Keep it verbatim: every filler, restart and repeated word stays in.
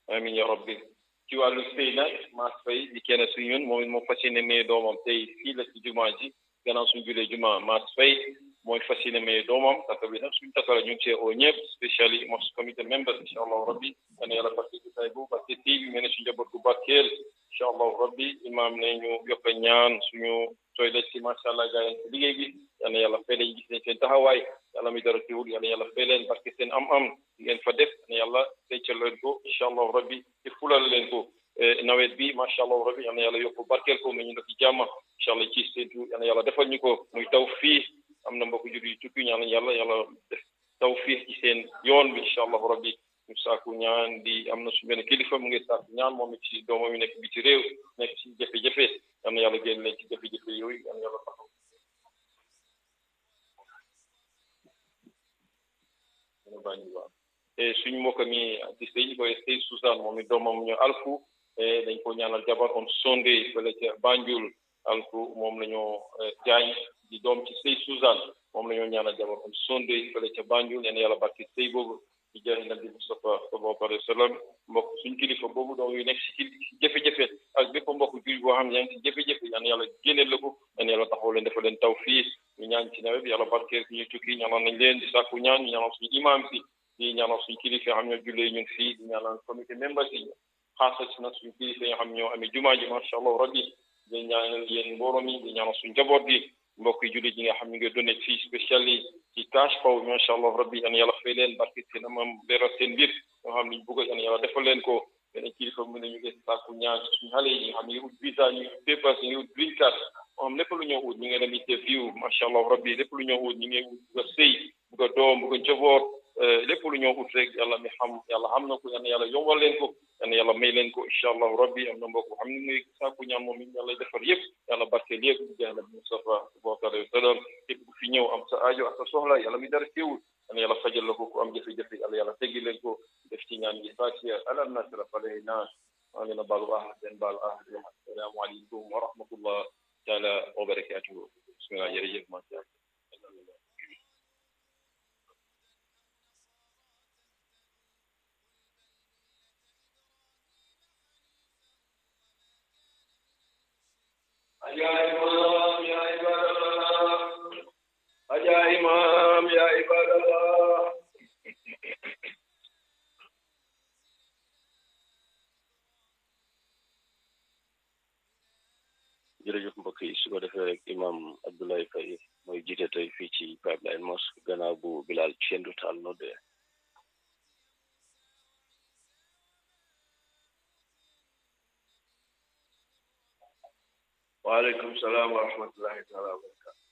amin ya rabbi ci wàllu sëy nag Mass Faye di kenn su ñun moom it moo fas yéene may doomam tey fii la ci jumaa ji gannaaw suñu julee jumaa Mass Faye mooy fas yéene may doomam takk bi nag suñu takkala ñu ngi cee oo ñëpp spécially mosque comité members incha allahu rabbi yàlla yàlla barke ci tay bu barke tey bi mel ne suñu njaboot gu barkeel incha allahu rabbi imaam ne ñu yokk ñaan suñu toilet ci macha allah gaa yi ci liggéey bi yàlla yàlla fay leen gis nañ seen taxawaay yàlla mi dara teewul yàlla yàlla fay leen barke seen am-am ngeen fa def ne yàlla dencal leen ko incha allahu rabbi te fulal leen ko nawet bi macha allah rabbi yàlla yàlla yokk barkeel ko mais ñu def ci jàmm incha allah ci séntu yàlla yàlla defal ñu ko muy taw fii am na mbokk jur yu tukki ñaan yàlla yàlla def taw fii ci seen yoon bi incha allahu rabbi ñu saaku ñaan di am na su benn kilifa mu ngi saaku ñaan moom it ci doomam yi nekk bi ci réew nekk ci jafe-jafe yal na yàlla génn leen ci jafe-jafe yooyu yal na yàlla taxaw te suñu mbokk mi di sëy koy sëy Suzanne moom it doomam ñu alfu dañ ko ñaanal jabar on Sunday fële ca Banjul alfu moom la ñoo jaañ di doom ci sëy Suzanne moom la ñoo ñaanal jabar on Sunday fële ca Banjul yal na yàlla barke sëy boobu ci jaay nabi Mustafa sallallahu alayhi wa sallam mbokk suñu kilifa boobu doom yu nekk ci jafe-jafe ak bépp mbokk jul boo xam ne yaa ngi ci jafe-jafe yal na yàlla génneel la ko yal na yàlla taxaw leen dafa leen taw fii ñu ñaan ci nawet bi yàlla barkeel ñu tukki ñaanal nañ leen di sàkku ñaan ñu ñaanal suñu imam si di ñaanal suñu kilifa xam ñoo jullee ñun fii di ñaanal comité membres yi xaasa ci nag suñu kilifa yi xam ñoo amee jumaa ji macha allah rabbi di ñaanal yéen mbooloo mi di ñaanal suñu njaboot bi mbokk yi jullit yi nga xam ñu ngi donné fii spécial yi ci cash pow macha allah rabbi yan yàlla fay leen barke seen amam leeral seen mbir ñoo xam liñ bëgg yan yàlla defal leen ko beneen kilifa mu ne ñu ngi sàkku ñaan suñu xale yi nga xam ñu ngi ut visa ñu ngi ut papers ñu ngi ut green card moo xam lépp lu ñoo ut ñu ngi dem interview macha allah rabbi lépp lu ñoo ut ñu ngi ut bugg a sëy bugg a doom bugg a njaboot lépp lu ñoo ut rek yàlla mi xam yàlla xam na ko yan yàlla yombal leen ko yan yàlla may leen ko incha allahu rabbi am na mbokk xam ne muy sàkku ñaan moom it yàlla defar yëpp yàlla barkeel yëpp di jaay nabi Mustafa sallallahu alayhi wa sallam képp ku fi ñëw am sa aajo ak sa soxla yàlla mi dara teewul yan yàlla fajal la ko ku am jafe-jafe yàlla yàlla teggi leen ko def ci ñaan gi fatiha alam nasra falay nas maa ngi leen a baalu ah den baalu ah assalaamu aleykum wa rahmatullah taala wa barakatuhu bismillah jërëjëf macha يا إمام يا عباد الله يا إمام يا عباد الله jërëjëf mbokk yi su ko defee rek imam Abdoulaye Faye mooy jiite tey fii ci Pipeline Mosque gannaaw bu Bilal Cendu Taal noddee waaleykum salaam wa rahmatullahi taala wa barakatu